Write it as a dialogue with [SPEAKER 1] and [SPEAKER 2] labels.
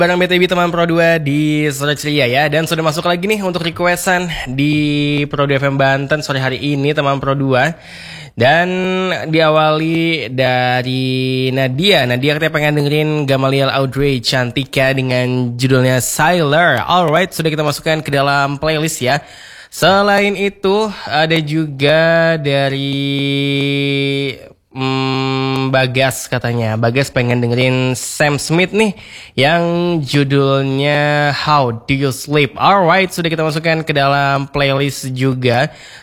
[SPEAKER 1] Barang BTB teman Pro 2 di sore ceria ya. Dan sudah masuk lagi nih untuk requestan di Pro 2 FM Banten sore hari ini teman Pro 2. Dan diawali dari Nadia. Nadia katanya pengen dengerin Gamaliel Audrey Cantika dengan judulnya Sailor. Alright, sudah kita masukkan ke dalam playlist ya. Selain itu ada juga dari Bagas katanya. Bagas pengen dengerin Sam Smith nih yang judulnya How Do You Sleep. Alright, sudah kita masukkan ke dalam playlist juga.